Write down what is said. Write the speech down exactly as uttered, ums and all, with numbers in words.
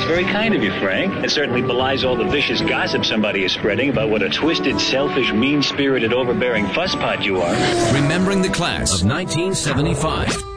very kind of you, Frank. It certainly belies all the vicious gossip somebody is spreading about what a twisted, selfish, mean-spirited, overbearing fusspot you are. Remembering the class of nineteen seventy-five.